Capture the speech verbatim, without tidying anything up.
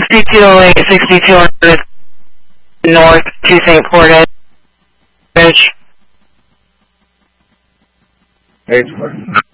sixty-two oh eight, sixty-two hundred north to Saint Portage. H